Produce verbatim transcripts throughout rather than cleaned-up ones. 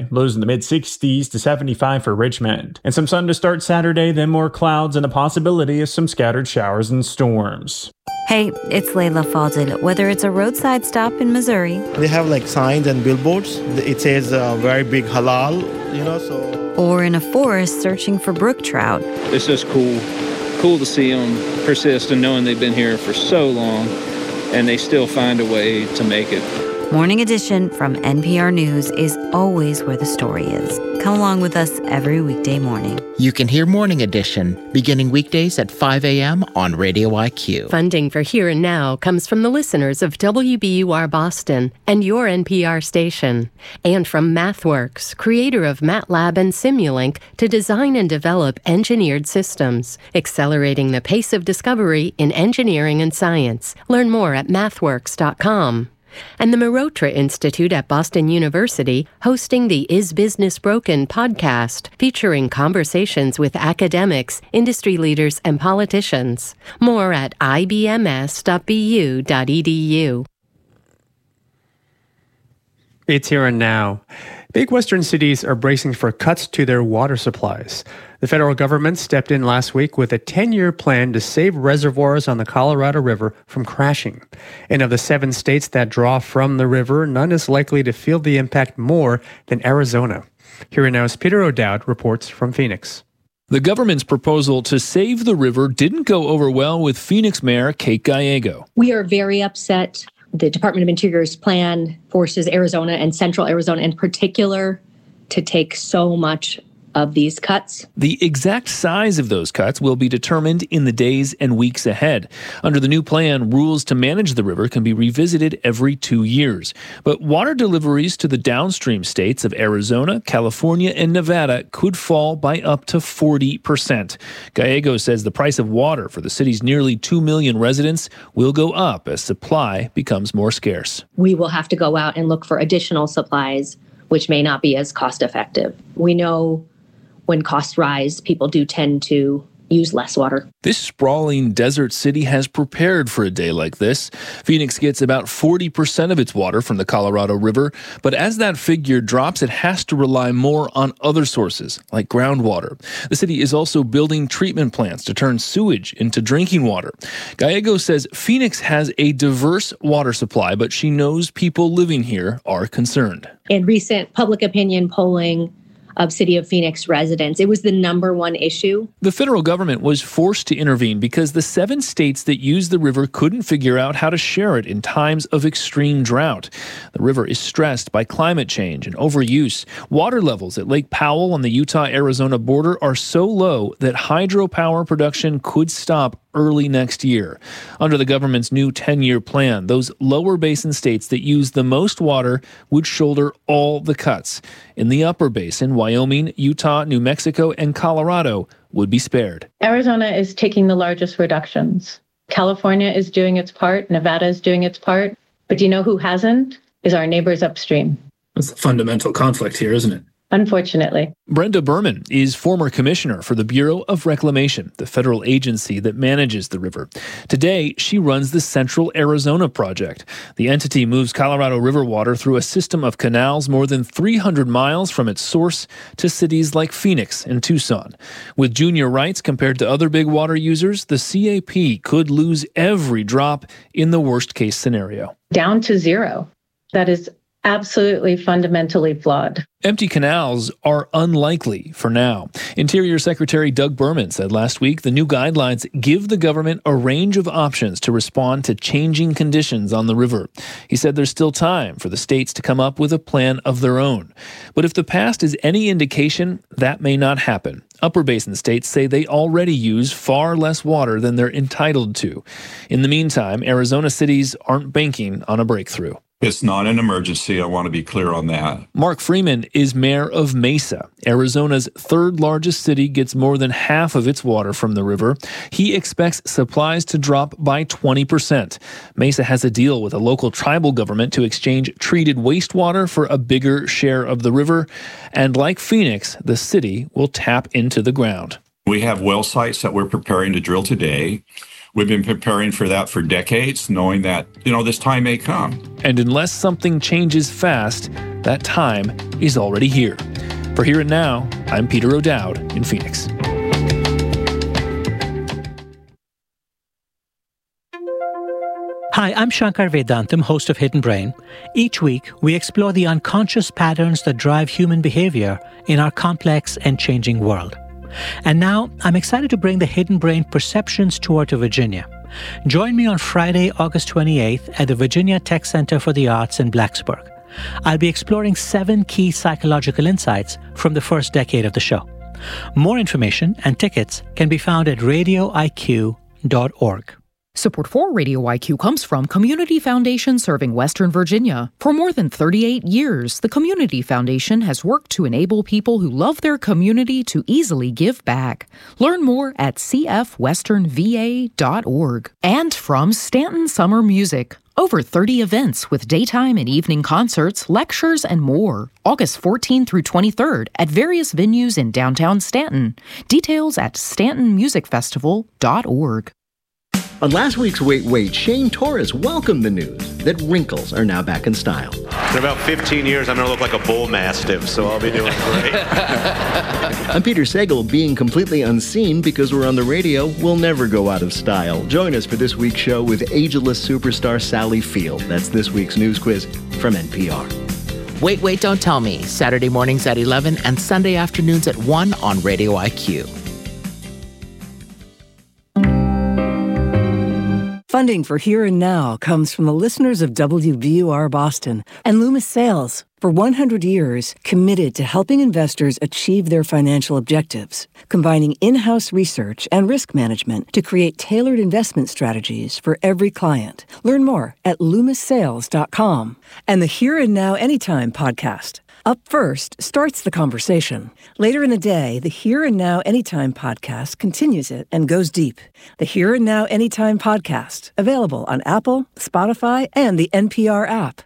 lows in the mid-sixties to seventy-five for Richmond. And some sun to start Saturday, then more clouds and a possibility of some scattered showers and storms. Hey, it's Layla Fadil. Whether it's a roadside stop in Missouri, they have like signs and billboards. It says uh, very big halal, you know, so. Or in a forest searching for brook trout. It's just cool. Cool to see them persist and knowing they've been here for so long and they still find a way to make it. Morning Edition from N P R News is always where the story is. Come along with us every weekday morning. You can hear Morning Edition beginning weekdays at five a.m. on Radio I Q. Funding for Here and Now comes from the listeners of W B U R Boston and your N P R station. And from MathWorks, creator of MATLAB and Simulink, to design and develop engineered systems, accelerating the pace of discovery in engineering and science. Learn more at mathworks dot com. And the Marotra Institute at Boston University hosting the Is Business Broken podcast, featuring conversations with academics, industry leaders, and politicians. More at I B M S dot B U dot E D U. It's here and now. Big Western cities are bracing for cuts to their water supplies. The federal government stepped in last week with a ten-year plan to save reservoirs on the Colorado River from crashing. And of the seven states that draw from the river, none is likely to feel the impact more than Arizona. Here and Now's Peter O'Dowd reports from Phoenix. The government's proposal to save the river didn't go over well with Phoenix Mayor Kate Gallego. We are very upset. The Department of Interior's plan forces Arizona and Central Arizona in particular to take so much of these cuts. The exact size of those cuts will be determined in the days and weeks ahead. Under the new plan, rules to manage the river can be revisited every two years. But water deliveries to the downstream states of Arizona, California, and Nevada could fall by up to forty percent. Gallego says the price of water for the city's nearly two million residents will go up as supply becomes more scarce. We will have to go out and look for additional supplies, which may not be as cost effective. We know when costs rise, people do tend to use less water. This sprawling desert city has prepared for a day like this. Phoenix gets about forty percent of its water from the Colorado River, but as that figure drops, it has to rely more on other sources, like groundwater. The city is also building treatment plants to turn sewage into drinking water. Gallego says Phoenix has a diverse water supply, but she knows people living here are concerned. In recent public opinion polling of City of Phoenix residents, it was the number one issue. The federal government was forced to intervene because the seven states that use the river couldn't figure out how to share it in times of extreme drought. The river is stressed by climate change and overuse. Water levels at Lake Powell on the Utah-Arizona border are so low that hydropower production could stop early next year. Under the government's new ten-year plan, those lower basin states that use the most water would shoulder all the cuts. In the upper basin, Wyoming, Utah, New Mexico, and Colorado would be spared. Arizona is taking the largest reductions. California is doing its part. Nevada is doing its part. But do you know who hasn't? Is our neighbors upstream. That's the fundamental conflict here, isn't it? Unfortunately. Brenda Berman is former commissioner for the Bureau of Reclamation, the federal agency that manages the river. Today, she runs the Central Arizona Project. The entity moves Colorado River water through a system of canals more than three hundred miles from its source to cities like Phoenix and Tucson. With junior rights compared to other big water users, the C A P could lose every drop in the worst-case scenario. Down to zero. That is absolutely fundamentally flawed. Empty canals are unlikely for now. Interior Secretary Doug Berman said last week the new guidelines give the government a range of options to respond to changing conditions on the river. He said there's still time for the states to come up with a plan of their own. But if the past is any indication, that may not happen. Upper basin states say they already use far less water than they're entitled to. In the meantime, Arizona cities aren't banking on a breakthrough. It's not an emergency. I want to be clear on that. Mark Freeman is mayor of Mesa. Arizona's third largest city gets more than half of its water from the river. He expects supplies to drop by twenty percent. Mesa has a deal with a local tribal government to exchange treated wastewater for a bigger share of the river. And like Phoenix, the city will tap into the ground. We have well sites that we're preparing to drill today. We've been preparing for that for decades, knowing that, you know, this time may come. And unless something changes fast, that time is already here. For Here and Now, I'm Peter O'Dowd in Phoenix. Hi, I'm Shankar Vedantam, host of Hidden Brain. Each week, we explore the unconscious patterns that drive human behavior in our complex and changing world. And now, I'm excited to bring the Hidden Brain Perceptions Tour to Virginia. Join me on Friday, August twenty-eighth at the Virginia Tech Center for the Arts in Blacksburg. I'll be exploring seven key psychological insights from the first decade of the show. More information and tickets can be found at radio I Q dot org. Support for Radio I Q comes from Community Foundation serving Western Virginia. For more than thirty-eight years, the Community Foundation has worked to enable people who love their community to easily give back. Learn more at c f western v a dot org. And from Stanton Summer Music. Over thirty events with daytime and evening concerts, lectures, and more. August fourteenth through twenty-third at various venues in downtown Stanton. Details at stanton music festival dot org. On last week's Wait Wait, Shane Torres welcomed the news that wrinkles are now back in style. In about fifteen years, I'm going to look like a bull mastiff, so I'll be doing great. I'm Peter Sagal. Being completely unseen because we're on the radio will never go out of style. Join us for this week's show with ageless superstar Sally Field. That's this week's news quiz from N P R. Wait, Wait, Don't Tell Me, Saturday mornings at eleven and Sunday afternoons at one on Radio I Q. Funding for Here and Now comes from the listeners of W B U R Boston and Loomis Sales. For one hundred years, committed to helping investors achieve their financial objectives, combining in-house research and risk management to create tailored investment strategies for every client. Learn more at loomis sales dot com. And the Here and Now Anytime podcast. Up First starts the conversation. Later in the day, the Here and Now Anytime podcast continues it and goes deep. The Here and Now Anytime podcast, available on Apple, Spotify, and the N P R app.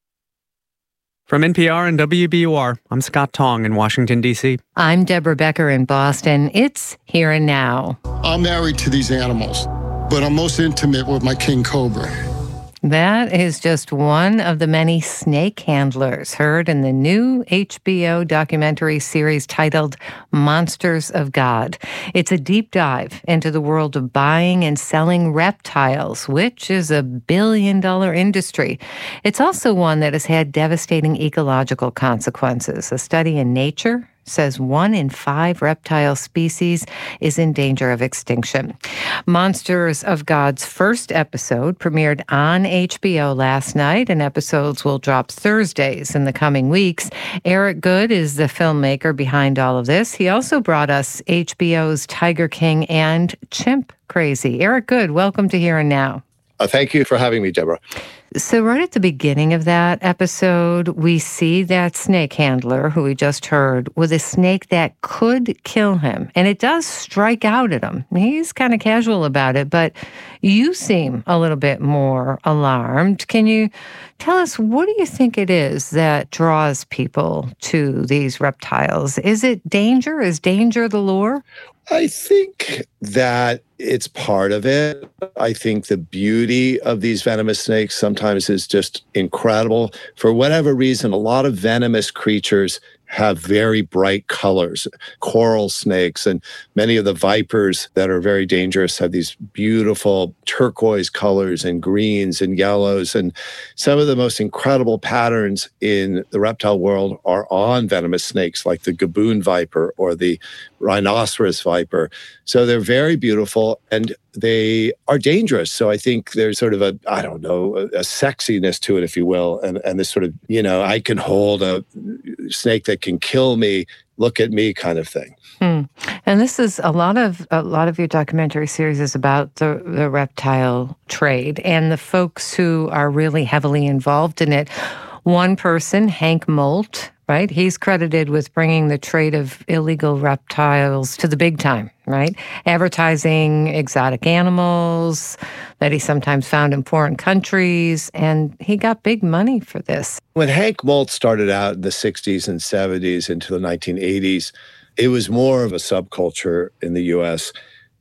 From N P R and W B U R, I'm Scott Tong in Washington, D C. I'm Deborah Becker in Boston. It's Here and Now. I'm married to these animals, but I'm most intimate with my king cobra. That is just one of the many snake handlers heard in the new H B O documentary series titled Monsters of God. It's a deep dive into the world of buying and selling reptiles, which is a billion-dollar industry. It's also one that has had devastating ecological consequences. A study in Nature says one in five reptile species is in danger of extinction. Monsters of God's first episode premiered on H B O last night, and episodes will drop Thursdays in the coming weeks. Eric Goode is the filmmaker behind all of this. He also brought us H B O's Tiger King and Chimp Crazy. Eric Goode, welcome to Here and Now. Uh, thank you for having me, Deborah. So right at the beginning of that episode, we see that snake handler who we just heard with a snake that could kill him. And it does strike out at him. He's kind of casual about it, but you seem a little bit more alarmed. Can you tell us, what do you think it is that draws people to these reptiles? Is it danger? Is danger the lure? I think that it's part of it. I think the beauty of these venomous snakes sometimes is just incredible. For whatever reason, a lot of venomous creatures have very bright colors. Coral snakes and many of the vipers that are very dangerous have these beautiful turquoise colors and greens and yellows. And some of the most incredible patterns in the reptile world are on venomous snakes, like the gaboon viper or the rhinoceros viper. So they're very beautiful and they are dangerous. So I think there's sort of a, I don't know, a, a sexiness to it, if you will. And, and this sort of, you know, I can hold a snake that can kill me, look at me kind of thing. Hmm. And this is a lot of a lot of your documentary series is about the, the reptile trade and the folks who are really heavily involved in it. One person, Hank Molt, right? He's credited with bringing the trade of illegal reptiles to the big time, right? Advertising exotic animals that he sometimes found in foreign countries, and he got big money for this. When Hank Molt started out in the sixties and seventies into the nineteen eighties, it was more of a subculture in the U S.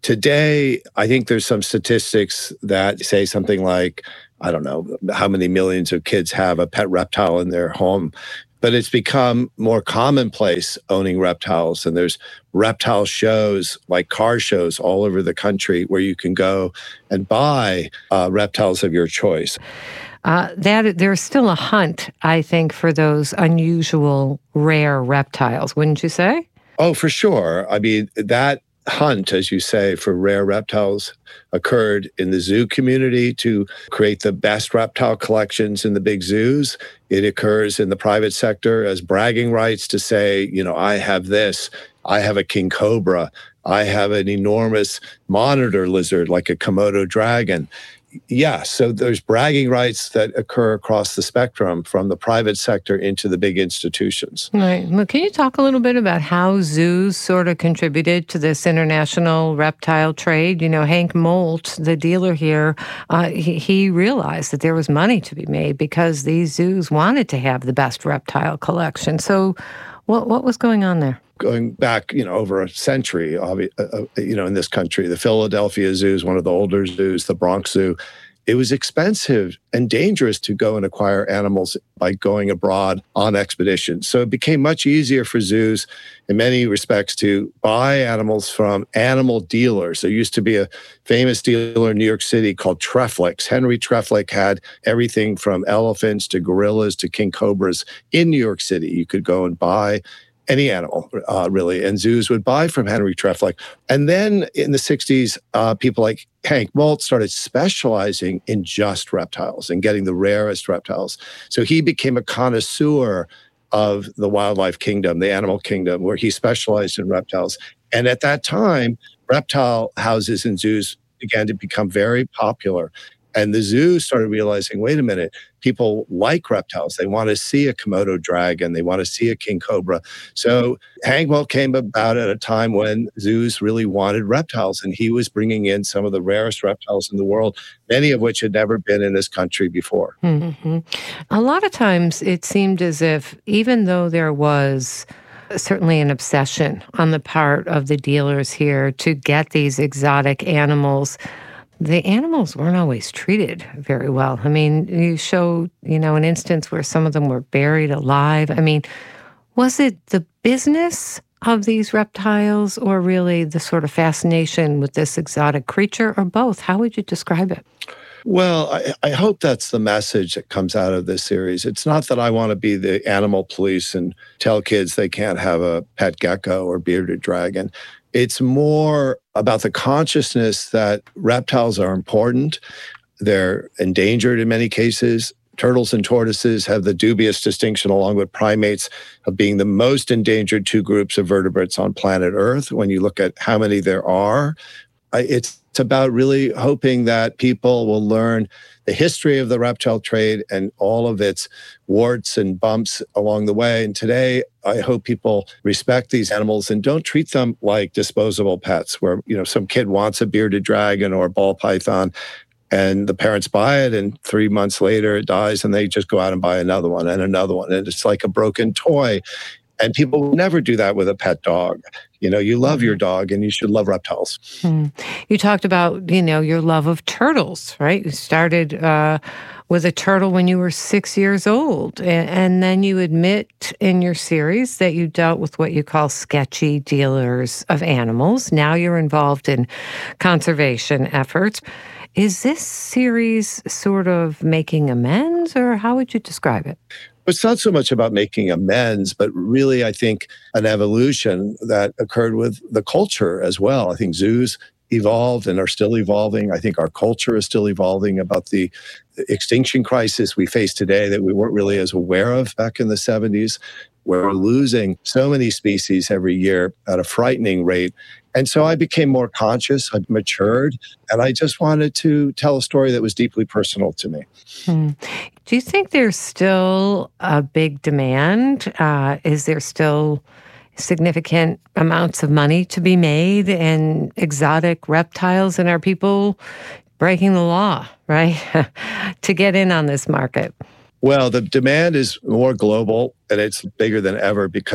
Today, I think there's some statistics that say something like, I don't know, how many millions of kids have a pet reptile in their home. But it's become more commonplace owning reptiles. And there's reptile shows, like car shows all over the country, where you can go and buy uh, reptiles of your choice. Uh, that there's still a hunt, I think, for those unusual, rare reptiles, wouldn't you say? Oh, for sure. I mean, that hunt, as you say, for rare reptiles occurred in the zoo community to create the best reptile collections in the big zoos. It occurs in the private sector as bragging rights to say, you know, I have this, I have a king cobra, I have an enormous monitor lizard like a Komodo dragon. Yeah, so there's bragging rights that occur across the spectrum from the private sector into the big institutions. Right. Well, can you talk a little bit about how zoos sort of contributed to this international reptile trade? You know, Hank Molt, the dealer here, uh, he, he realized that there was money to be made because these zoos wanted to have the best reptile collection. So what what was going on there? Going back, you know, over a century, uh, you know, in this country, the Philadelphia Zoo is one of the older zoos, the Bronx Zoo. It was expensive and dangerous to go and acquire animals by going abroad on expeditions. So it became much easier for zoos in many respects to buy animals from animal dealers. There used to be a famous dealer in New York City called Treflicks. Henry Treflick had everything from elephants to gorillas to king cobras in New York City. You could go and buy any animal, uh, really, and zoos would buy from Henry Treflick. And then in the sixties, uh, people like Hank Molt started specializing in just reptiles and getting the rarest reptiles. So he became a connoisseur of the wildlife kingdom, the animal kingdom, where he specialized in reptiles. And at that time, reptile houses and zoos began to become very popular. And the zoo started realizing, wait a minute, people like reptiles. They want to see a Komodo dragon. They want to see a king cobra. So Hank Molt came about at a time when zoos really wanted reptiles, and he was bringing in some of the rarest reptiles in the world, many of which had never been in this country before. Mm-hmm. A lot of times it seemed as if, even though there was certainly an obsession on the part of the dealers here to get these exotic animals, the animals weren't always treated very well. I mean, you show, you know, an instance where some of them were buried alive. I mean, was it the business of these reptiles or really the sort of fascination with this exotic creature, or both? How would you describe it? Well, I, I hope that's the message that comes out of this series. It's not that I want to be the animal police and tell kids they can't have a pet gecko or bearded dragon. It's more about the consciousness that reptiles are important. They're endangered in many cases. Turtles and tortoises have the dubious distinction, along with primates, of being the most endangered two groups of vertebrates on planet Earth. When you look at how many there are, it's about really hoping that people will learn the history of the reptile trade and all of its warts and bumps along the way. And today, I hope people respect these animals and don't treat them like disposable pets, where, you know, some kid wants a bearded dragon or a ball python, and the parents buy it, and three months later it dies, and they just go out and buy another one and another one. And it's like a broken toy. And people will never do that with a pet dog. You know, you love your dog and you should love reptiles. Hmm. You talked about, you know, your love of turtles, right? You started uh, with a turtle when you were six years old. And, and then you admit in your series that you dealt with what you call sketchy dealers of animals. Now you're involved in conservation efforts. Is this series sort of making amends, or how would you describe it? It's not so much about making amends, but really, I think, an evolution that occurred with the culture as well. I think zoos evolved and are still evolving. I think our culture is still evolving about the extinction crisis we face today that we weren't really as aware of back in the seventies, where we're losing so many species every year at a frightening rate. And so I became more conscious, I matured, and I just wanted to tell a story that was deeply personal to me. Hmm. Do you think there's still a big demand? Uh, is there still significant amounts of money to be made in exotic reptiles? And are people breaking the law, right, to get in on this market? Well, the demand is more global, and it's bigger than ever because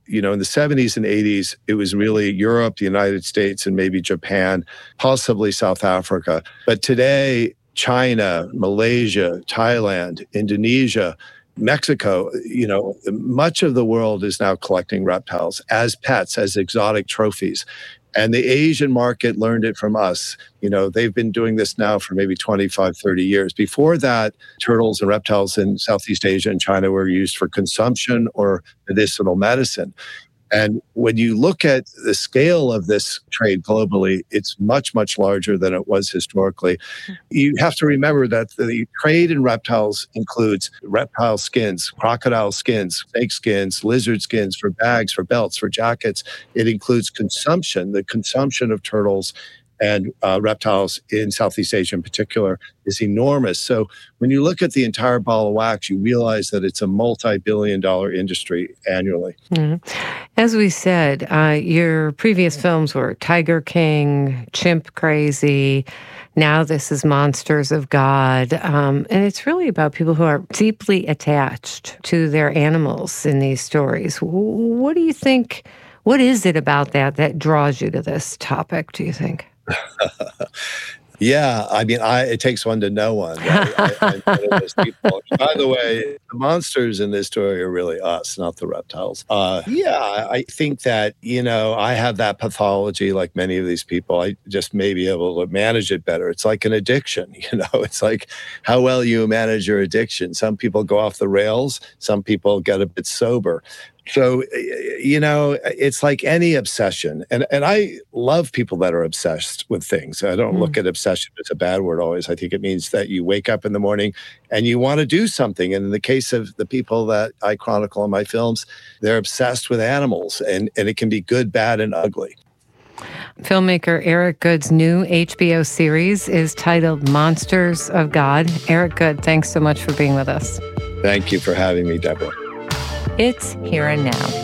you know, in the seventies and eighties, it was really Europe, the United States, and maybe Japan, possibly South Africa. But today, China, Malaysia, Thailand, Indonesia, Mexico, you know, much of the world is now collecting reptiles as pets, as exotic trophies. And the Asian market learned it from us. You know, they've been doing this now for maybe twenty-five, thirty years. Before that, turtles and reptiles in Southeast Asia and China were used for consumption or medicinal medicine. And when you look at the scale of this trade globally, it's much, much larger than it was historically. You have to remember that the trade in reptiles includes reptile skins, crocodile skins, snake skins, lizard skins for bags, for belts, for jackets. It includes consumption. The consumption of turtles and uh, reptiles in Southeast Asia in particular is enormous. So when you look at the entire ball of wax, you realize that it's a multi-billion dollar industry annually. Mm-hmm. As we said, uh, your previous films were Tiger King, Chimp Crazy. Now this is Monsters of God. Um, and it's really about people who are deeply attached to their animals in these stories. What do you think, what is it about that that draws you to this topic, do you think? Yeah, I mean, I, it takes one to know one. Right? I, I'm one of those people. By the way, the monsters in this story are really us, not the reptiles. Uh, yeah, I think that, you know, I have that pathology like many of these people. I just may be able to manage it better. It's like an addiction, you know. It's like how well you manage your addiction. Some people go off the rails. Some people get a bit sober. So, you know, it's like any obsession. And and I love people that are obsessed with things. I don't mm. look at obsession as a bad word always. I think it means that you wake up in the morning and you want to do something. And in the case of the people that I chronicle in my films, they're obsessed with animals. And, and it can be good, bad, and ugly. Filmmaker Eric Good's new H B O series is titled Monsters of God. Eric Good, thanks so much for being with us. Thank you for having me, Deborah. It's Here and Now.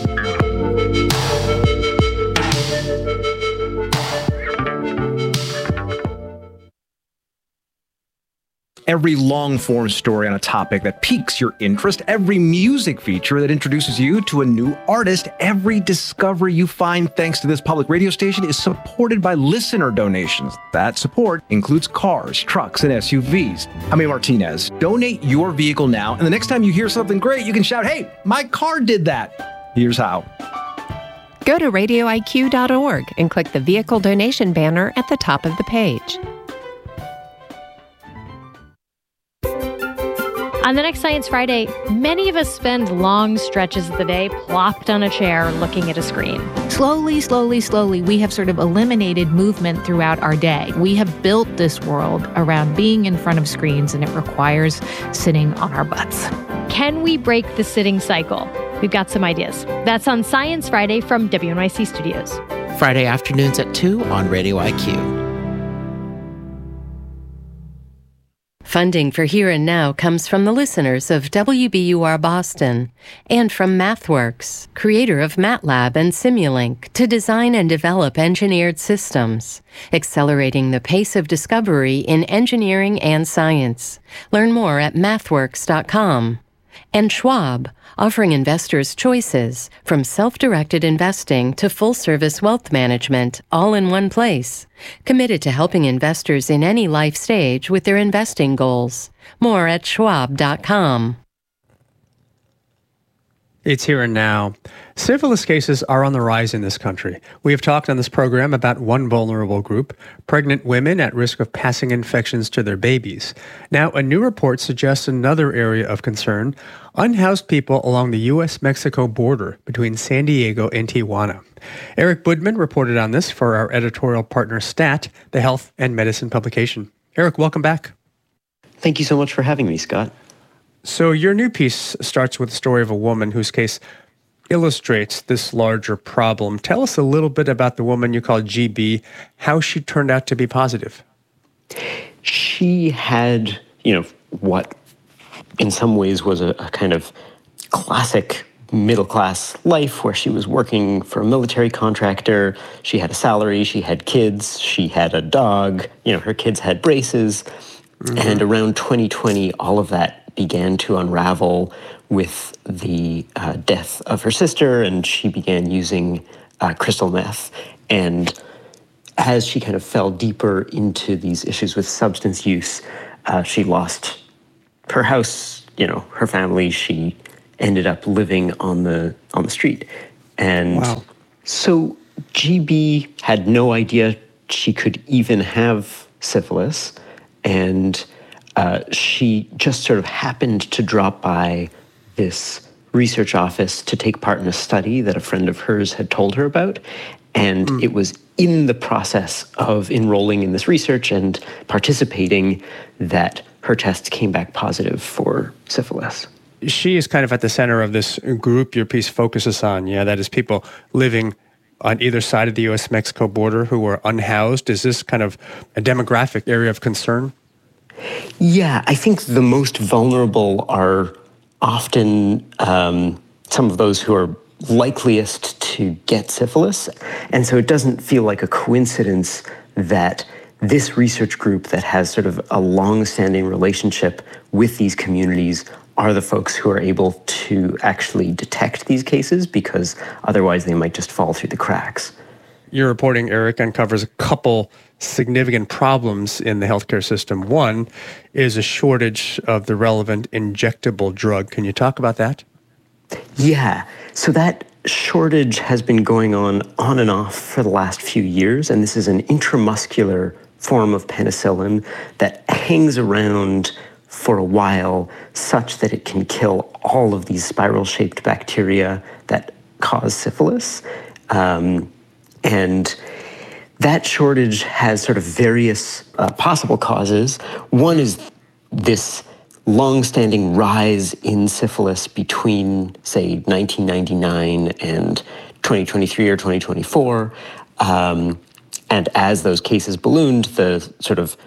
Every long-form story on a topic that piques your interest, every music feature that introduces you to a new artist, every discovery you find thanks to this public radio station is supported by listener donations. That support includes cars, trucks, and S U Vs. I'm A. Martinez. Donate your vehicle now, and the next time you hear something great, you can shout, "Hey, my car did that." Here's how. Go to radio I Q dot org and click the vehicle donation banner at the top of the page. On the next Science Friday, many of us spend long stretches of the day plopped on a chair looking at a screen. Slowly, slowly, slowly, we have sort of eliminated movement throughout our day. We have built this world around being in front of screens, and it requires sitting on our butts. Can we break the sitting cycle? We've got some ideas. That's on Science Friday from W N Y C Studios. Friday afternoons at two on Radio I Q. Funding for Here and Now comes from the listeners of W B U R Boston and from MathWorks, creator of MATLAB and Simulink, to design and develop engineered systems, accelerating the pace of discovery in engineering and science. Learn more at mathworks dot com. And Schwab, offering investors choices from self-directed investing to full-service wealth management, all in one place. Committed to helping investors in any life stage with their investing goals. More at schwab dot com. It's Here and Now. Syphilis cases are on the rise in this country. We have talked on this program about one vulnerable group, pregnant women at risk of passing infections to their babies. Now, a new report suggests another area of concern, unhoused people along the U S Mexico border between San Diego and Tijuana. Eric Budman reported on this for our editorial partner STAT, the health and medicine publication. Eric, welcome back. Thank you so much for having me, Scott. So your new piece starts with the story of a woman whose case illustrates this larger problem. Tell us a little bit about the woman you call G B, how she turned out to be positive. She had, you know, what in some ways was a, a kind of classic middle-class life where she was working for a military contractor. She had a salary, she had kids, she had a dog, you know, her kids had braces. Mm-hmm. And around twenty twenty, all of that began to unravel with the uh, death of her sister, and she began using uh, crystal meth. And as she kind of fell deeper into these issues with substance use, uh, she lost her house, you know, her family. She ended up living on the on the street. And wow. So G B had no idea she could even have syphilis. And uh, she just sort of happened to drop by this research office to take part in a study that a friend of hers had told her about. And mm. it was in the process of enrolling in this research and participating that her test came back positive for syphilis. She is kind of at the center of this group your piece focuses on, yeah, that is people living on either side of the U S Mexico border who are unhoused. Is this kind of a demographic area of concern? Yeah, I think the most vulnerable are often um, some of those who are likeliest to get syphilis. And so it doesn't feel like a coincidence that this research group that has sort of a long-standing relationship with these communities are the folks who are able to actually detect these cases, because otherwise they might just fall through the cracks. Your reporting, Eric, uncovers a couple significant problems in the healthcare system. One is a shortage of the relevant injectable drug. Can you talk about that? Yeah. So that shortage has been going on on and off for the last few years, and this is an intramuscular form of penicillin that hangs around for a while such that it can kill all of these spiral-shaped bacteria that cause syphilis. Um, and that shortage has sort of various uh, possible causes. One is this long-standing rise in syphilis between, say, nineteen ninety-nine and twenty twenty-three or twenty twenty-four. Um, and as those cases ballooned, the sort of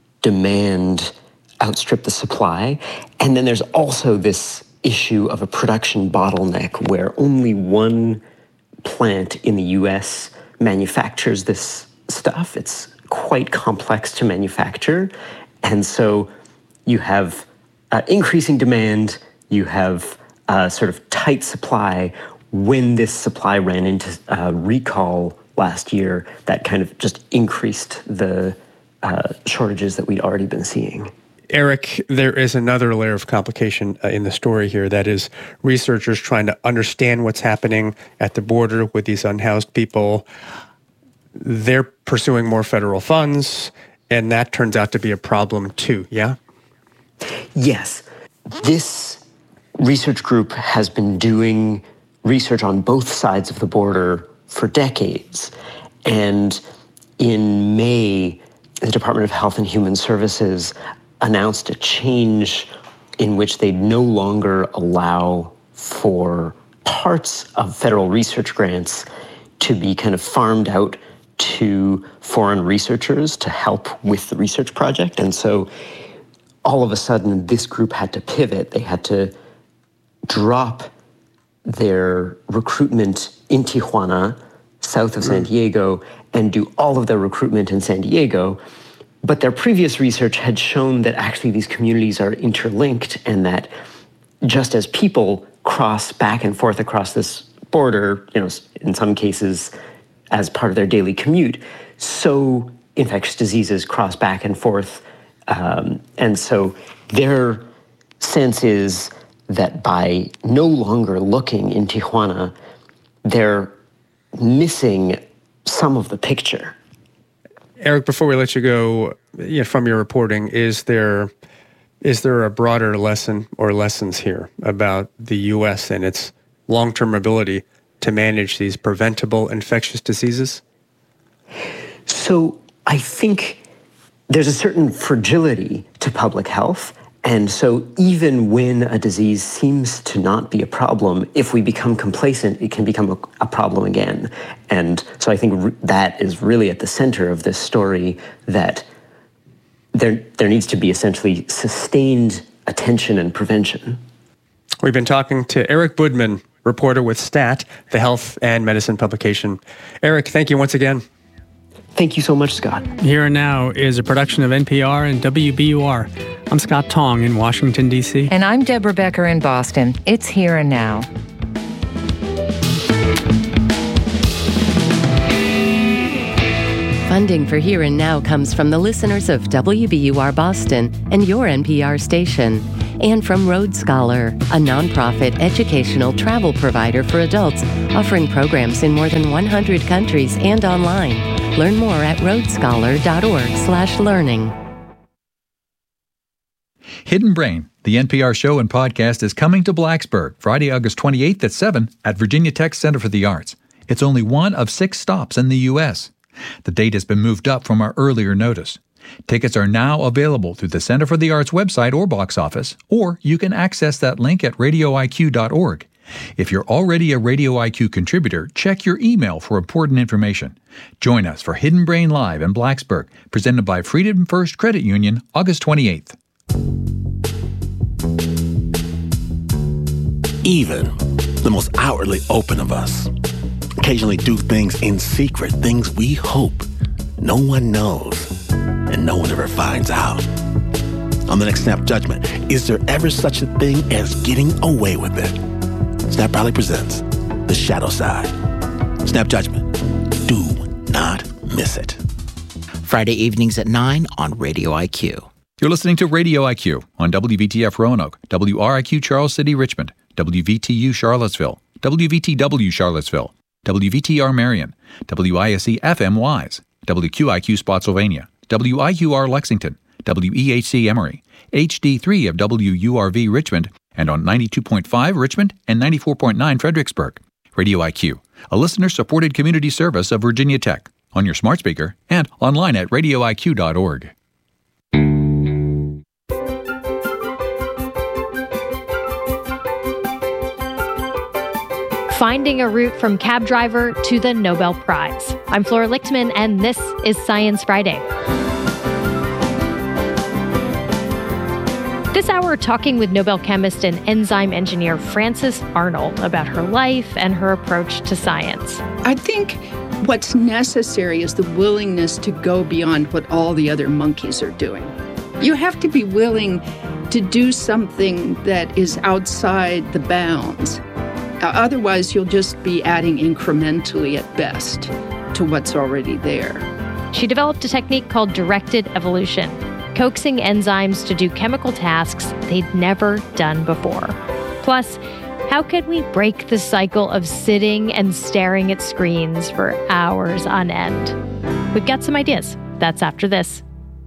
demand outstripped the supply. And then there's also this issue of a production bottleneck where only one plant in the U S manufactures this stuff. It's quite complex to manufacture. And so you have uh, increasing demand, you have uh, sort of tight supply. When this supply ran into uh, recall last year, that kind of just increased the uh, shortages that we'd already been seeing. Eric, there is another layer of complication uh, in the story here. That is researchers trying to understand what's happening at the border with these unhoused people. They're pursuing more federal funds, and that turns out to be a problem too, yeah? Yes. This research group has been doing research on both sides of the border for decades. And in May, the Department of Health and Human Services announced a change in which they no longer allow for parts of federal research grants to be kind of farmed out to foreign researchers to help with the research project. And so all of a sudden, this group had to pivot. They had to drop their recruitment in Tijuana, south of San Diego, and do all of their recruitment in San Diego. But their previous research had shown that actually these communities are interlinked, and that just as people cross back and forth across this border, you know, in some cases as part of their daily commute, so infectious diseases cross back and forth. Um, and so their sense is that by no longer looking in Tijuana, they're missing some of the picture. Eric, before we let you go, you know, from your reporting, is there is there a broader lesson or lessons here about the U S and its long-term ability to manage these preventable infectious diseases? So I think there's a certain fragility to public health. And so even when a disease seems to not be a problem, if we become complacent, it can become a, a problem again. And so I think re- that is really at the center of this story, that there, there needs to be essentially sustained attention and prevention. We've been talking to Eric Boodman, reporter with STAT, the health and medicine publication. Eric, thank you once again. Thank you so much, Scott. Here and Now is a production of N P R and W B U R. I'm Scott Tong in Washington, D C And I'm Deborah Becker in Boston. It's Here and Now. Funding for Here and Now comes from the listeners of W B U R Boston and your N P R station, and from Road Scholar, a nonprofit educational travel provider for adults offering programs in more than one hundred countries and online. Learn more at roadscholar.org slash learning. Hidden Brain, the N P R show and podcast, is coming to Blacksburg Friday, August twenty-eighth at seven at Virginia Tech Center for the Arts. It's only one of six stops in the U S The date has been moved up from our earlier notice. Tickets are now available through the Center for the Arts website or box office, or you can access that link at radio I Q dot org. If you're already a Radio I Q contributor, check your email for important information. Join us for Hidden Brain Live in Blacksburg, presented by Freedom First Credit Union, August twenty-eighth. Even the most outwardly open of us occasionally do things in secret, things we hope no one knows and no one ever finds out. On the next Snap Judgment, is there ever such a thing as getting away with it? Snap proudly presents The Shadow Side. Snap Judgment. Do not miss it. Friday evenings at nine on Radio I Q. You're listening to Radio I Q on W V T F Roanoke, W R I Q Charles City Richmond, W V T U Charlottesville, W V T W Charlottesville, W V T R Marion, W I S E F M Wise, W Q I Q Spotsylvania, W I Q R Lexington, W E H C Emory, H D three of W U R V Richmond, and on ninety-two point five Richmond and ninety-four point nine Fredericksburg. Radio I Q, a listener-supported community service of Virginia Tech, on your smart speaker and online at radio I Q dot org. Finding a route from cab driver to the Nobel Prize. I'm Flora Lichtman, and this is Science Friday. This hour, we're talking with Nobel chemist and enzyme engineer Frances Arnold about her life and her approach to science. I think what's necessary is the willingness to go beyond what all the other monkeys are doing. You have to be willing to do something that is outside the bounds. Otherwise, you'll just be adding incrementally at best to what's already there. She developed a technique called directed evolution, coaxing enzymes to do chemical tasks they'd never done before. Plus, how could we break the cycle of sitting and staring at screens for hours on end? We've got some ideas. That's after this.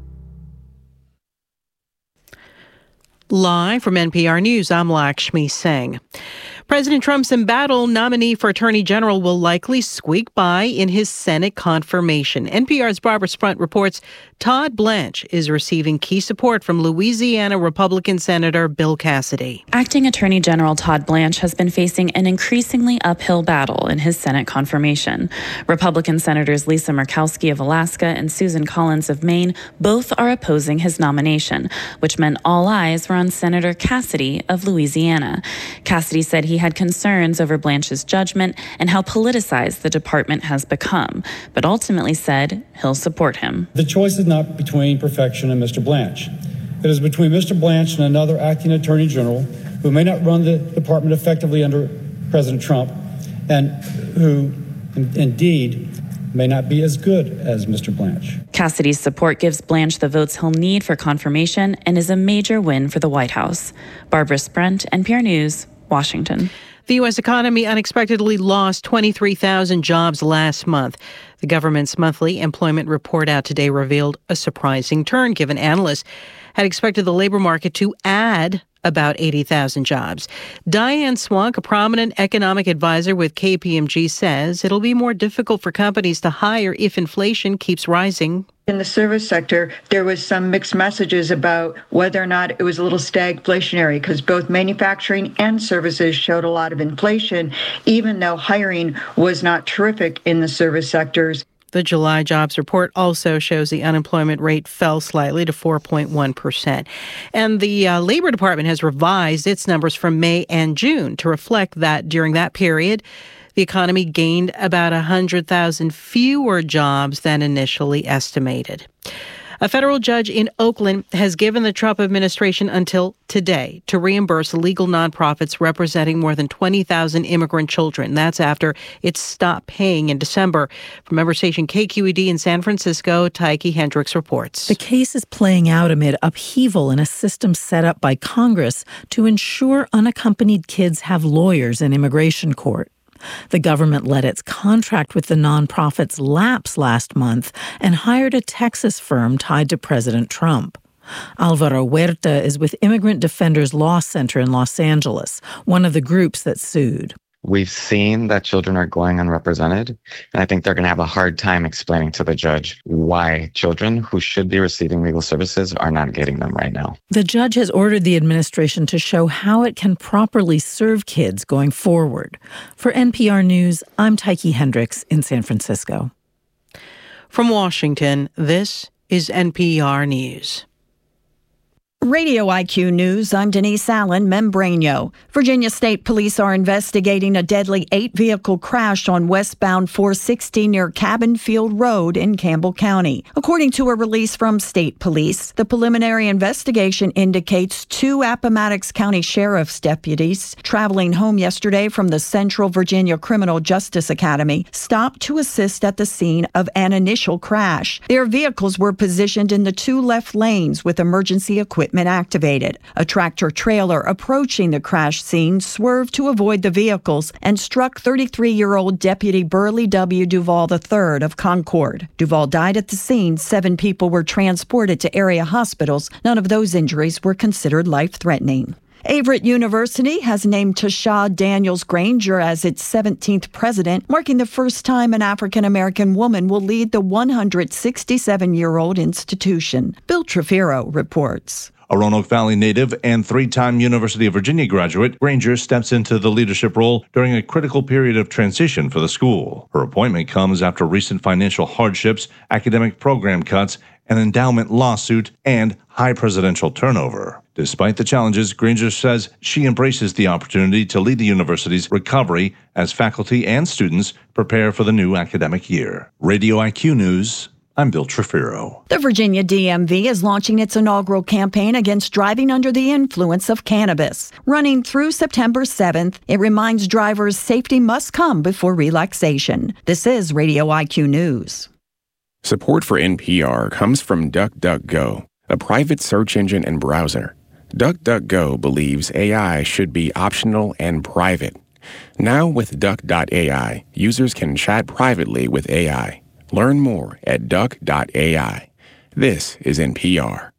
Live from N P R News, I'm Lakshmi Singh. President Trump's embattled nominee for Attorney General will likely squeak by in his Senate confirmation. N P R's Barbara Sprunt reports Todd Blanche is receiving key support from Louisiana Republican Senator Bill Cassidy. Acting Attorney General Todd Blanche has been facing an increasingly uphill battle in his Senate confirmation. Republican Senators Lisa Murkowski of Alaska and Susan Collins of Maine both are opposing his nomination, which meant all eyes were on Senator Cassidy of Louisiana. Cassidy said he had concerns over Blanche's judgment and how politicized the department has become, but ultimately said he'll support him. The choice is not between perfection and Mister Blanche. It is between Mister Blanche and another acting attorney general who may not run the department effectively under President Trump and who, in- indeed, may not be as good as Mister Blanche. Cassidy's support gives Blanche the votes he'll need for confirmation and is a major win for the White House. Barbara Sprunt, N P R News, Washington. The U S economy unexpectedly lost twenty-three thousand jobs last month. The government's monthly employment report out today revealed a surprising turn, given analysts had expected the labor market to add about eighty thousand jobs. Diane Swunk, a prominent economic advisor with K P M G, says it'll be more difficult for companies to hire if inflation keeps rising. In the service sector, there was some mixed messages about whether or not it was a little stagflationary, because both manufacturing and services showed a lot of inflation, even though hiring was not terrific in the service sectors. The July jobs report also shows the unemployment rate fell slightly to four point one percent. And the uh, Labor Department has revised its numbers from May and June to reflect that during that period, the economy gained about one hundred thousand fewer jobs than initially estimated. A federal judge in Oakland has given the Trump administration until today to reimburse legal nonprofits representing more than twenty thousand immigrant children. That's after it stopped paying in December. From member station K Q E D in San Francisco, Tyche Hendricks reports. The case is playing out amid upheaval in a system set up by Congress to ensure unaccompanied kids have lawyers in immigration court. The government let its contract with the nonprofits lapse last month and hired a Texas firm tied to President Trump. Alvaro Huerta is with Immigrant Defenders Law Center in Los Angeles, one of the groups that sued. We've seen that children are going unrepresented, and I think they're going to have a hard time explaining to the judge why children who should be receiving legal services are not getting them right now. The judge has ordered the administration to show how it can properly serve kids going forward. For N P R News, I'm Tyche Hendricks in San Francisco. From Washington, this is N P R News. Radio I Q News, I'm Denise Allen, Membranio. Virginia State Police are investigating a deadly eight-vehicle crash on westbound four sixty near Cabin Field Road in Campbell County. According to a release from State Police, the preliminary investigation indicates two Appomattox County Sheriff's deputies traveling home yesterday from the Central Virginia Criminal Justice Academy stopped to assist at the scene of an initial crash. Their vehicles were positioned in the two left lanes with emergency equipment activated. A tractor trailer approaching the crash scene swerved to avoid the vehicles and struck thirty-three-year-old Deputy Burley W. Duvall the third of Concord. Duvall died at the scene. Seven people were transported to area hospitals. None of those injuries were considered life-threatening. Averett University has named Tasha Daniels Granger as its seventeenth president, marking the first time an African-American woman will lead the one hundred sixty-seven-year-old institution. Bill Trefiro reports. A Roanoke Valley native and three-time University of Virginia graduate, Granger steps into the leadership role during a critical period of transition for the school. Her appointment comes after recent financial hardships, academic program cuts, an endowment lawsuit, and high presidential turnover. Despite the challenges, Granger says she embraces the opportunity to lead the university's recovery as faculty and students prepare for the new academic year. Radio I Q News, I'm Bill Trefiro. The Virginia D M V is launching its inaugural campaign against driving under the influence of cannabis. Running through September seventh, it reminds drivers safety must come before relaxation. This is Radio I Q News. Support for N P R comes from DuckDuckGo, a private search engine and browser. DuckDuckGo believes A I should be optional and private. Now with Duck dot A I, users can chat privately with A I. Learn more at Duck dot A I. This is N P R.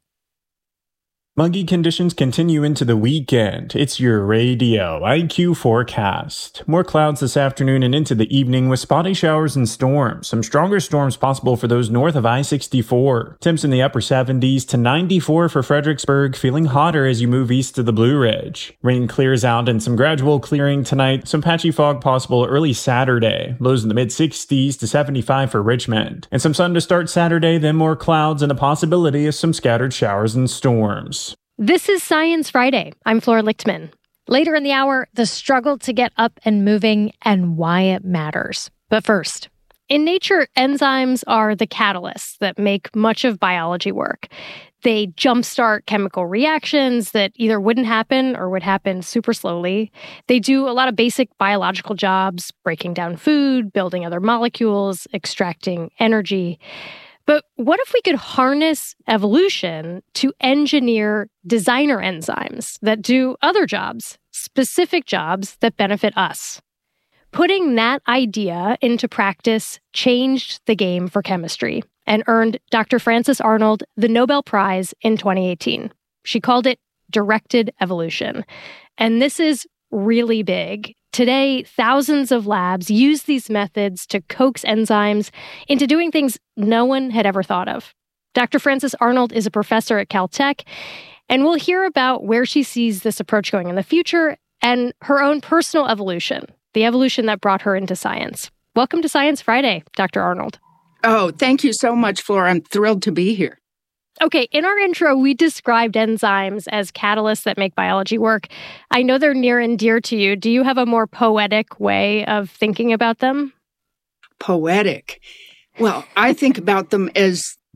Muggy conditions continue into the weekend. It's your Radio I Q forecast. More clouds this afternoon and into the evening with spotty showers and storms. Some stronger storms possible for those north of I sixty-four. Temps in the upper seventies to ninety-four for Fredericksburg, feeling hotter as you move east to the Blue Ridge. Rain clears out and some gradual clearing tonight. Some patchy fog possible early Saturday. Lows in the mid sixties to seventy-five for Richmond. And some sun to start Saturday, then more clouds and a possibility of some scattered showers and storms. This is Science Friday. I'm Flora Lichtman. Later in the hour, the struggle to get up and moving and why it matters. But first, in nature, enzymes are the catalysts that make much of biology work. They jumpstart chemical reactions that either wouldn't happen or would happen super slowly. They do a lot of basic biological jobs, breaking down food, building other molecules, extracting energy. But what if we could harness evolution to engineer designer enzymes that do other jobs, specific jobs that benefit us? Putting that idea into practice changed the game for chemistry and earned Doctor Frances Arnold the Nobel Prize in twenty eighteen. She called it directed evolution. And this is really big. Today, thousands of labs use these methods to coax enzymes into doing things no one had ever thought of. Doctor Frances Arnold is a professor at Caltech, and we'll hear about where she sees this approach going in the future and her own personal evolution, the evolution that brought her into science. Welcome to Science Friday, Doctor Arnold. Oh, thank you so much, Flora. I'm thrilled to be here. Okay, in our intro, we described enzymes as catalysts that make biology work. I know they're near and dear to you. Do you have a more poetic way of thinking about them? Poetic? Well, I think about them as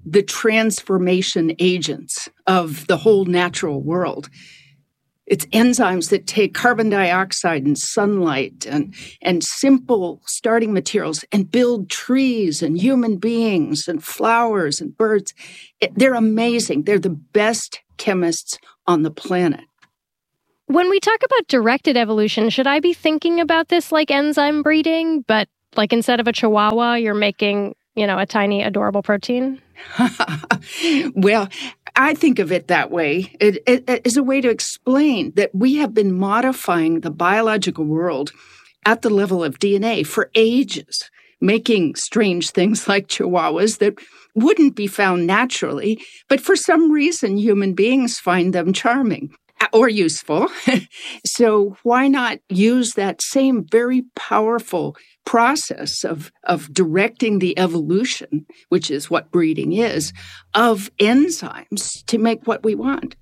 the transformation agents of the whole natural world. It's enzymes that take carbon dioxide and sunlight and, and simple starting materials and build trees and human beings and flowers and birds. It, they're amazing. They're the best chemists on the planet. When we talk about directed evolution, should I be thinking about this like enzyme breeding, but like instead of a chihuahua, you're making, you know, a tiny, adorable protein? Well, I think of it that way. It, it, it is a way to explain that we have been modifying the biological world at the level of D N A for ages, making strange things like chihuahuas that wouldn't be found naturally, but for some reason human beings find them charming or useful. So why not use that same very powerful process of, of directing the evolution, which is what breeding is, of enzymes to make what we want?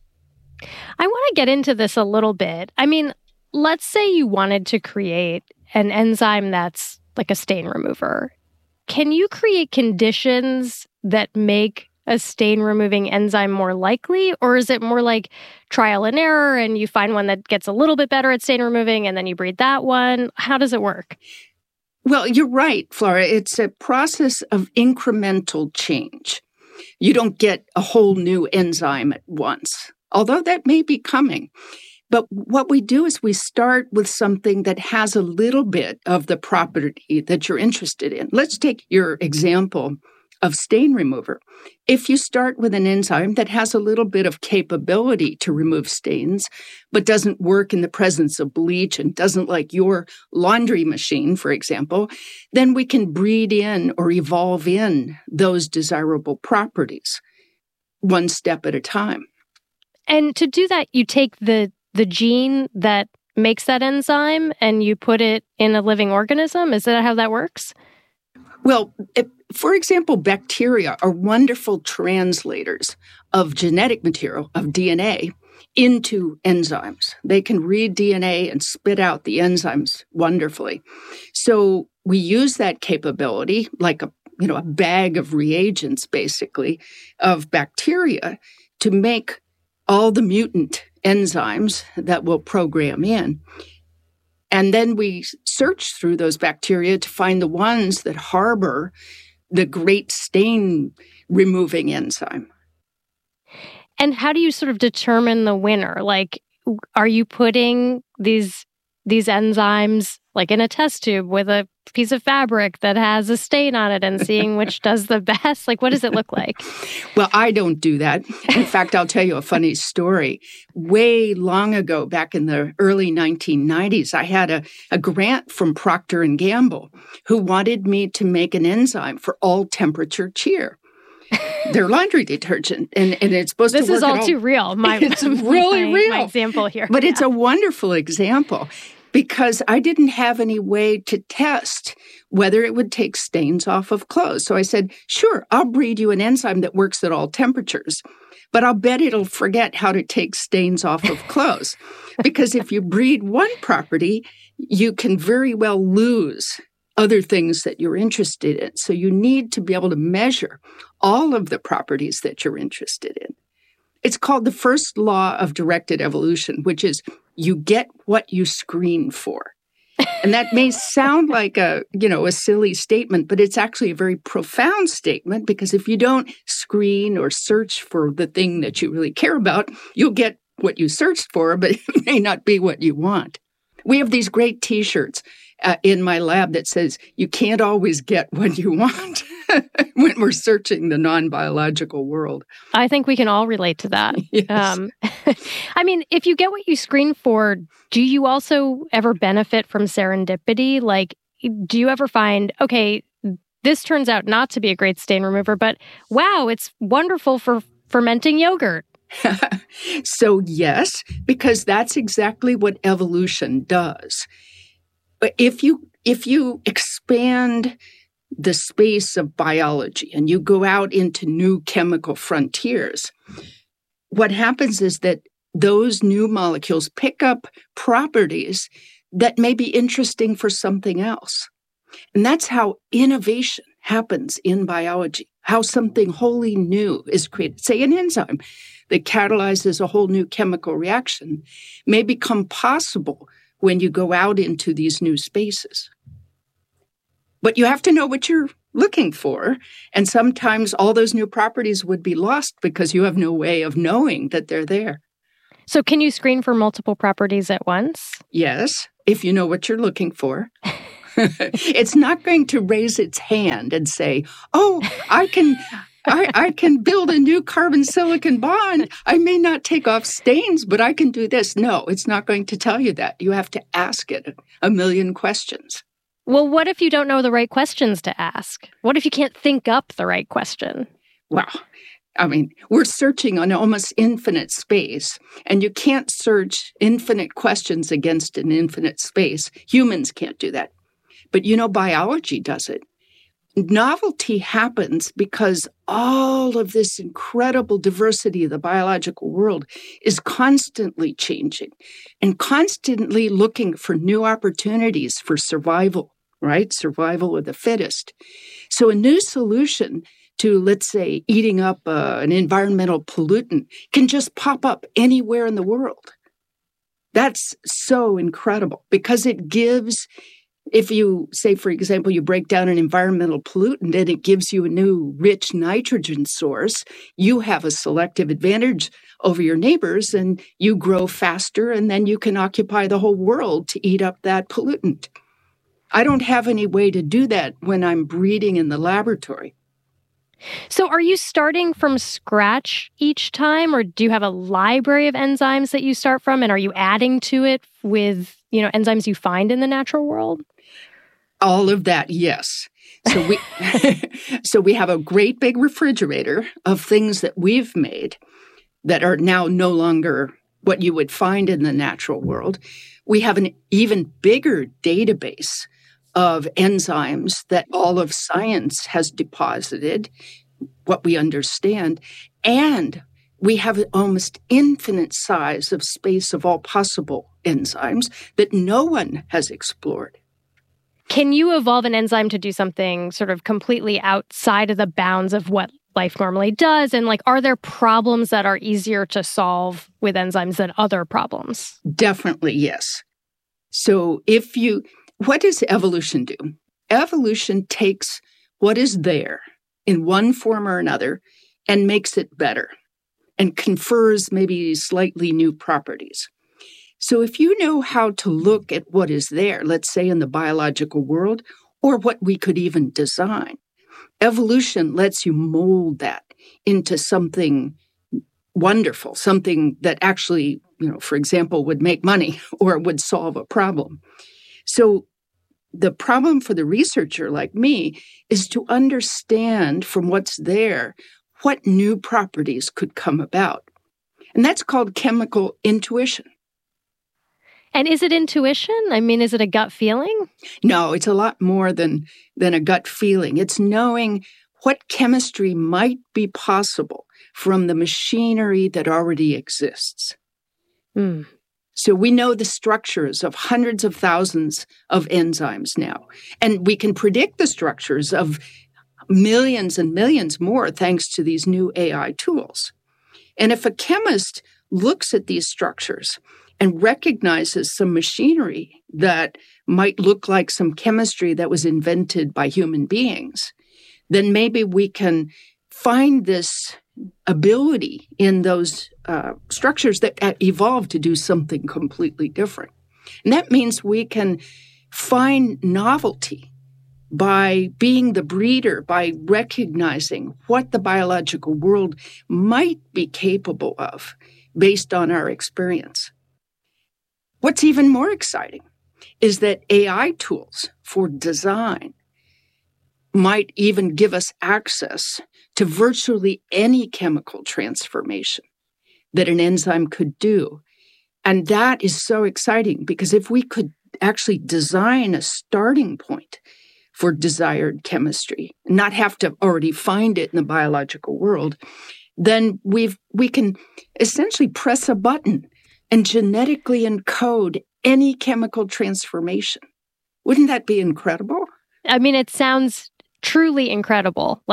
I want to get into this a little bit. I mean, let's say you wanted to create an enzyme that's like a stain remover. Can you create conditions that make a stain-removing enzyme more likely? Or is it more like trial and error and you find one that gets a little bit better at stain removing and then you breed that one? How does it work? Well, you're right, Flora. It's a process of incremental change. You don't get a whole new enzyme at once, although that may be coming. But what we do is we start with something that has a little bit of the property that you're interested in. Let's take your example of stain remover. If you start with an enzyme that has a little bit of capability to remove stains, but doesn't work in the presence of bleach and doesn't like your laundry machine, for example, then we can breed in or evolve in those desirable properties one step at a time. And to do that, you take the the gene that makes that enzyme and you put it in a living organism? Is that how that works? Well, if, for example, bacteria are wonderful translators of genetic material, of D N A, into enzymes. They can read D N A and spit out the enzymes wonderfully. So we use that capability, like a you know a bag of reagents, basically, of bacteria to make all the mutant enzymes that will program in. And then we search through those bacteria to find the ones that harbor the great stain-removing enzyme. And how do you sort of determine the winner? Like, are you putting these these enzymes like in a test tube with a piece of fabric that has a stain on it and seeing which does the best? Like, what does it look like? Well, I don't do that. In fact, I'll tell you a funny story. Way long ago, back in the early nineteen nineties, I had a, a grant from Procter and Gamble who wanted me to make an enzyme for all temperature cheer. Their laundry detergent, and, and it's supposed this to work. This is all, all too real. My, it's really my, real. My example here, but yeah. It's a wonderful example because I didn't have any way to test whether it would take stains off of clothes. So I said, "Sure, I'll breed you an enzyme that works at all temperatures, but I'll bet it'll forget how to take stains off of clothes because if you breed one property, you can very well lose other things that you're interested in. So you need to be able to measure all of the properties that you're interested in." It's called the first law of directed evolution, which is you get what you screen for. And that may sound like a, you know, a silly statement, but it's actually a very profound statement because if you don't screen or search for the thing that you really care about, you'll get what you searched for, but it may not be what you want. We have these great T-shirts uh, in my lab that says you can't always get what you want when we're searching the non-biological world. I think we can all relate to that. Yes. Um, I mean, if you get what you screen for, do you also ever benefit from serendipity? Like, do you ever find, okay, this turns out not to be a great stain remover, but wow, it's wonderful for fermenting yogurt? So yes, because that's exactly what evolution does. If you if you expand the space of biology and you go out into new chemical frontiers, what happens is that those new molecules pick up properties that may be interesting for something else. And that's how innovation happens in biology. how something wholly new is created. Say an enzyme that catalyzes a whole new chemical reaction may become possible when you go out into these new spaces. But you have to know what you're looking for. And sometimes all those new properties would be lost because you have no way of knowing that they're there. So can you screen for multiple properties at once? Yes, if you know what you're looking for. It's not going to raise its hand and say, oh, I can I, I can build a new carbon silicon bond. I may not take off stains, but I can do this. No, it's not going to tell you that. You have to ask it a million questions. Well, what if you don't know the right questions to ask? What if you can't think up the right question? Well, I mean, we're searching on almost infinite space, and you can't search infinite questions against an infinite space. Humans can't do that. But you know, biology does it. Novelty happens because all of this incredible diversity of the biological world is constantly changing and constantly looking for new opportunities for survival, right? Survival of the fittest. So a new solution to, let's say, eating up uh, an environmental pollutant can just pop up anywhere in the world. That's so incredible because it gives... If you say, for example, you break down an environmental pollutant and it gives you a new rich nitrogen source, you have a selective advantage over your neighbors and you grow faster and then you can occupy the whole world to eat up that pollutant. I don't have any way to do that when I'm breeding in the laboratory. So are you starting from scratch each time, or do you have a library of enzymes that you start from, and are you adding to it with, you know, enzymes you find in the natural world? All of that, yes. So we so we have a great big refrigerator of things that we've made that are now no longer what you would find in the natural world. We have an even bigger database of enzymes that all of science has deposited, what we understand, and we have an almost infinite size of space of all possible enzymes that no one has explored. Can you evolve an enzyme to do something sort of completely outside of the bounds of what life normally does? And like, are there problems that are easier to solve with enzymes than other problems? Definitely, yes. So if you... What does evolution do? Evolution takes what is there in one form or another and makes it better and confers maybe slightly new properties. So if you know how to look at what is there, let's say in the biological world, or what we could even design, evolution lets you mold that into something wonderful, something that actually, you know, for example, would make money or would solve a problem. So the problem for the researcher like me is to understand from what's there what new properties could come about. And that's called chemical intuition. And is it intuition? I mean, is it a gut feeling? No, it's a lot more than, than a gut feeling. It's knowing what chemistry might be possible from the machinery that already exists. Mm. So we know the structures of hundreds of thousands of enzymes now, and we can predict the structures of millions and millions more thanks to these new A I tools. And if a chemist looks at these structures and recognizes some machinery that might look like some chemistry that was invented by human beings, then maybe we can find this ability in those uh, structures that evolved to do something completely different. And that means we can find novelty by being the breeder, by recognizing what the biological world might be capable of based on our experience. What's even more exciting is that A I tools for design might even give us access to virtually any chemical transformation that an enzyme could do. And that is so exciting because if we could actually design a starting point for desired chemistry, not have to already find it in the biological world, then we've we can essentially press a button and genetically encode any chemical transformation. Wouldn't that be incredible? I mean, it sounds truly incredible. Like,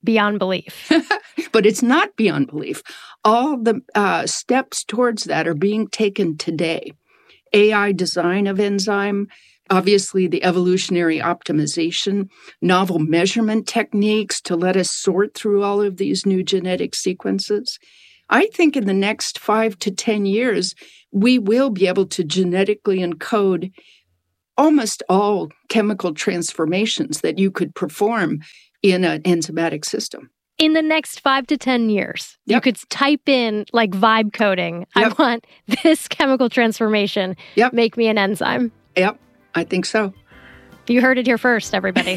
beyond belief. But it's not beyond belief. All the uh, steps towards that are being taken today. A I design of enzyme, obviously the evolutionary optimization, novel measurement techniques to let us sort through all of these new genetic sequences. I think in the next five to ten years, we will be able to genetically encode almost all chemical transformations that you could perform in an enzymatic system. In the next five to ten years, yep. you could type in like vibe coding. Yep. I want this chemical transformation. Yep. Make me an enzyme. Yep, I think so. You heard it here first, everybody.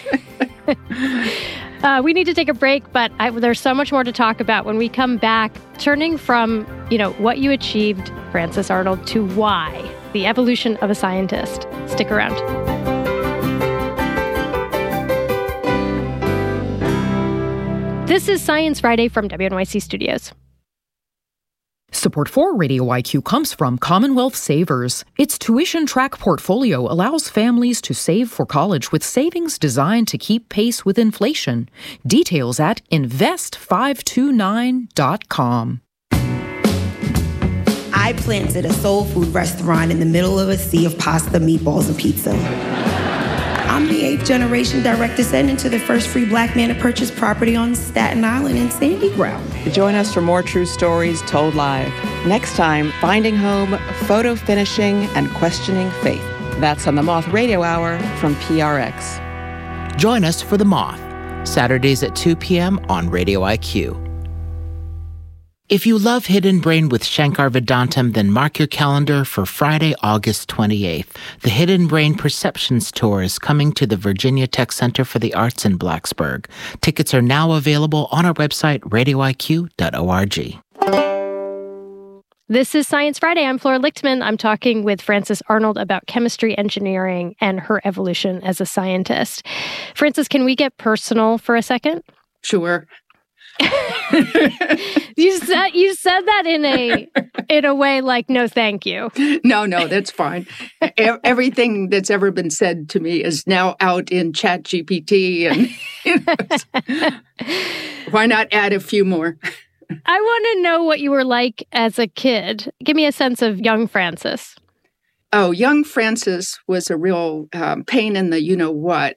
uh, we need to take a break, but I, there's so much more to talk about when we come back, turning from, you know, what you achieved, Frances Arnold, to why, the evolution of a scientist. Stick around. This is Science Friday from W N Y C Studios. Support for Radio I Q comes from Commonwealth Savers. Its tuition track portfolio allows families to save for college with savings designed to keep pace with inflation. Details at invest five two nine dot com. I planted a soul food restaurant in the middle of a sea of pasta, meatballs, and pizza. I'm the eighth generation direct descendant to the first free black man to purchase property on Staten Island and Sandy Ground. Join us for more true stories told live. Next time, finding home, photo finishing, and questioning faith. That's on the Moth Radio Hour from P R X. Join us for The Moth, Saturdays at two p.m. on Radio I Q. If you love Hidden Brain with Shankar Vedantam, then mark your calendar for Friday, August twenty-eighth. The Hidden Brain Perceptions Tour is coming to the Virginia Tech Center for the Arts in Blacksburg. Tickets are now available on our website, radio I Q dot org. This is Science Friday. I'm Flora Lichtman. I'm talking with Frances Arnold about chemistry engineering and her evolution as a scientist. Frances, can we get personal for a second? Sure. you said you said that in a in a way like no thank you. No, no, that's fine. e- everything that's ever been said to me is now out in Chat G P T, and you know, why not add a few more? I want to know what you were like as a kid. Give me a sense of young Frances. Oh, young Frances was a real um, pain in the you know what.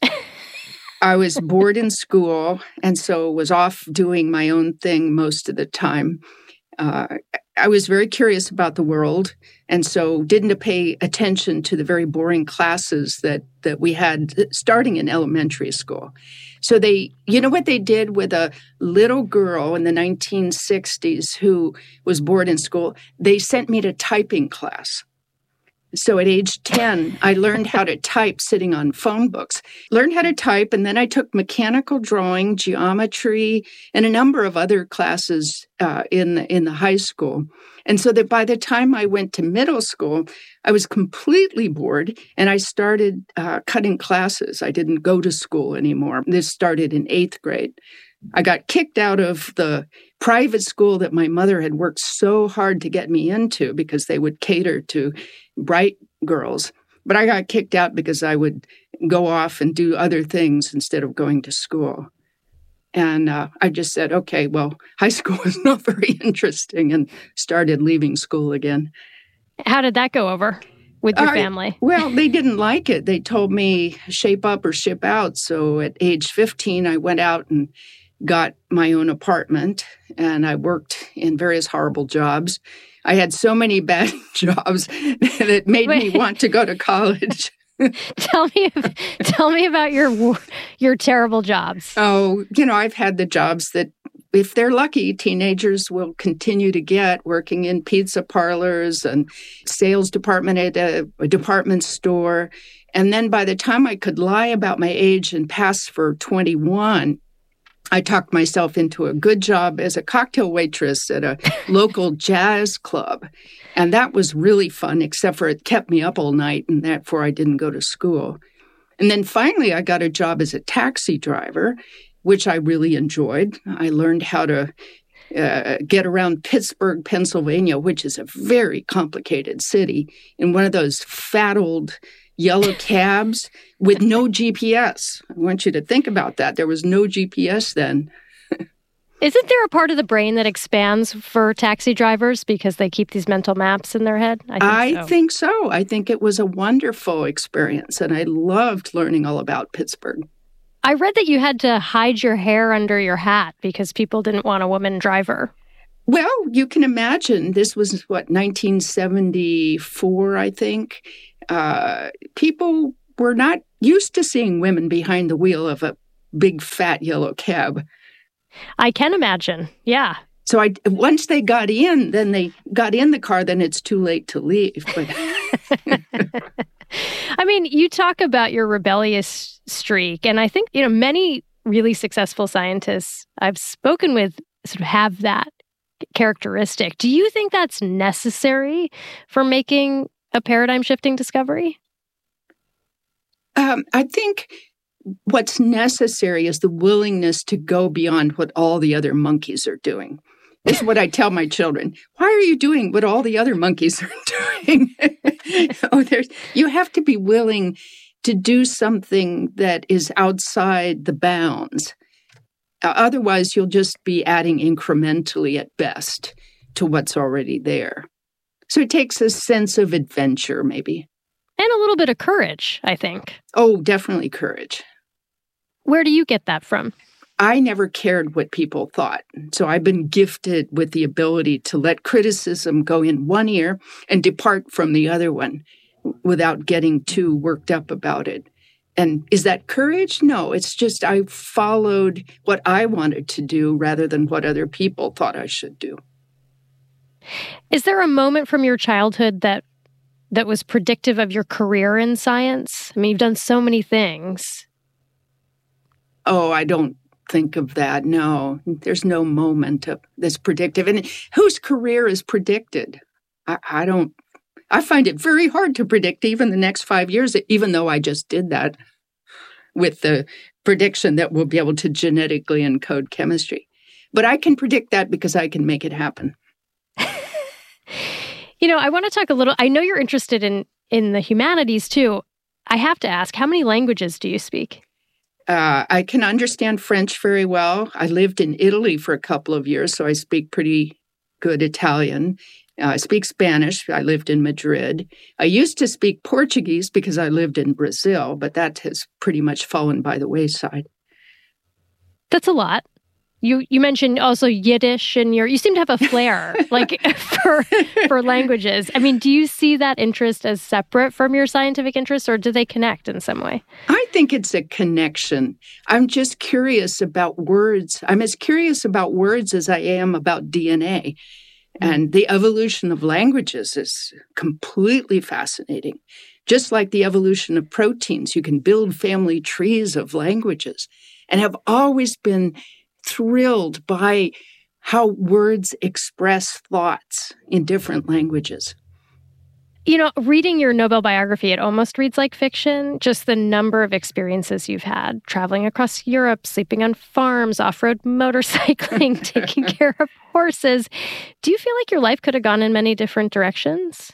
I was bored in school, and so was off doing my own thing most of the time. Uh, I was very curious about the world, and so didn't pay attention to the very boring classes that, that we had starting in elementary school. So they, you know what they did with a little girl in the nineteen sixties who was bored in school? They sent me to typing class. So at age ten, I learned how to type sitting on phone books. Learned how to type, and then I took mechanical drawing, geometry, and a number of other classes uh, in the, in the high school. And so that by the time I went to middle school, I was completely bored, and I started uh, cutting classes. I didn't go to school anymore. This started in eighth grade. I got kicked out of the private school that my mother had worked so hard to get me into because they would cater to bright girls. But I got kicked out because I would go off and do other things instead of going to school. And uh, I just said, okay, well, high school was not very interesting, and started leaving school again. How did that go over with your uh, family? Well, they didn't like it. They told me shape up or ship out. So at age fifteen, I went out and got my own apartment, and I worked in various horrible jobs. I had so many bad jobs that it made Wait. me want to go to college. tell me, tell me about your your terrible jobs. Oh, you know, I've had the jobs that, if they're lucky, teenagers will continue to get, working in pizza parlors and sales department at a, a department store. And then by the time I could lie about my age and pass for twenty-one, I talked myself into a good job as a cocktail waitress at a local jazz club. And that was really fun, except for it kept me up all night, and therefore I didn't go to school. And then finally, I got a job as a taxi driver, which I really enjoyed. I learned how to uh, get around Pittsburgh, Pennsylvania, which is a very complicated city, in one of those fat old yellow cabs with no G P S. I want you to think about that. There was no G P S then. Isn't there a part of the brain that expands for taxi drivers because they keep these mental maps in their head? I think I so. think so. I think it was a wonderful experience, and I loved learning all about Pittsburgh. I read that you had to hide your hair under your hat because people didn't want a woman driver. Well, you can imagine. This was, what, nineteen seventy-four, I think. Uh, people were not used to seeing women behind the wheel of a big, fat, yellow cab. I can imagine, yeah. So I, once they got in, then they got in the car, then it's too late to leave. But I mean, you talk about your rebellious streak, and I think, you know, many really successful scientists I've spoken with sort of have that characteristic. Do you think that's necessary for making a paradigm-shifting discovery? Um, I think what's necessary is the willingness to go beyond what all the other monkeys are doing. This is what I tell my children. Why are you doing what all the other monkeys are doing? oh, there's, you have to be willing to do something that is outside the bounds. Uh, otherwise, you'll just be adding incrementally at best to what's already there. So it takes a sense of adventure, maybe. And a little bit of courage, I think. Oh, definitely courage. Where do you get that from? I never cared what people thought. So I've been gifted with the ability to let criticism go in one ear and depart from the other one without getting too worked up about it. And is that courage? No, it's just I followed what I wanted to do rather than what other people thought I should do. Is there a moment from your childhood that that was predictive of your career in science? I mean, you've done so many things. Oh, I don't think of that. No, there's no moment of, that's predictive. And whose career is predicted? I, I don't, I find it very hard to predict even the next five years, even though I just did that with the prediction that we'll be able to genetically encode chemistry. But I can predict that because I can make it happen. You know, I want to talk a little, I know you're interested in, in the humanities too. I have to ask, how many languages do you speak? Uh, I can understand French very well. I lived in Italy for a couple of years, so I speak pretty good Italian. Uh, I speak Spanish. I lived in Madrid. I used to speak Portuguese because I lived in Brazil, but that has pretty much fallen by the wayside. That's a lot. You you mentioned also Yiddish, and your you seem to have a flair like for for languages. I mean, do you see that interest as separate from your scientific interests, or do they connect in some way? I think it's a connection. I'm just curious about words. I'm as curious about words as I am about D N A. And the evolution of languages is completely fascinating. Just like the evolution of proteins, you can build family trees of languages, and have always been thrilled by how words express thoughts in different languages. You know, reading your Nobel biography, it almost reads like fiction. Just the number of experiences you've had, traveling across Europe, sleeping on farms, off-road motorcycling, taking care of horses. Do you feel like your life could have gone in many different directions?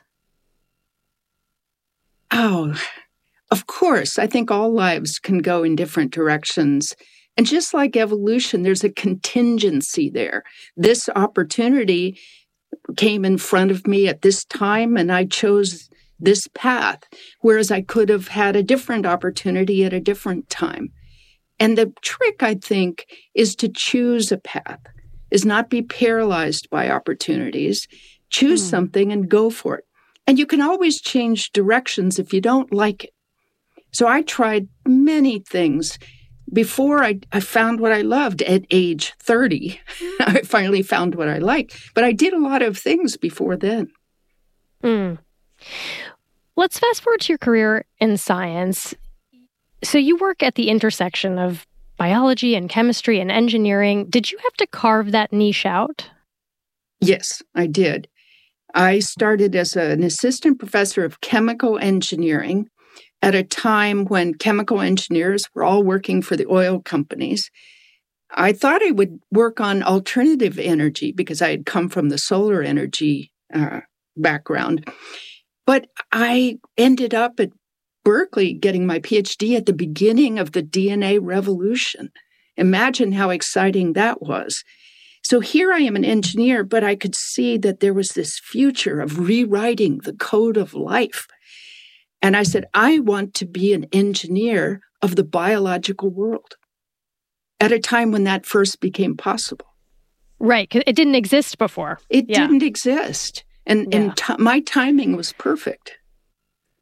Oh, of course. I think all lives can go in different directions. And just like evolution, there's a contingency there. This opportunity came in front of me at this time, and I chose this path, whereas I could have had a different opportunity at a different time. And the trick, I think, is to choose a path, is not be paralyzed by opportunities. Choose mm. something and go for it. And you can always change directions if you don't like it. So I tried many things. Before I, I found what I loved at age thirty, I finally found what I liked. But I did a lot of things before then. Mm. Let's fast forward to your career in science. So you work at the intersection of biology and chemistry and engineering. Did you have to carve that niche out? Yes, I did. I started as an assistant professor of chemical engineering at a time when chemical engineers were all working for the oil companies. I thought I would work on alternative energy because I had come from the solar energy uh, background. But I ended up at Berkeley getting my P H D at the beginning of the D N A revolution. Imagine how exciting that was. So here I am an engineer, but I could see that there was this future of rewriting the code of life. And I said, I want to be an engineer of the biological world at a time when that first became possible. Right, because it didn't exist before. It yeah. didn't exist. And, yeah. and t- my timing was perfect.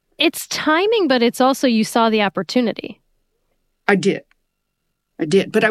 It's timing, but it's also you saw the opportunity. I did. I did. But I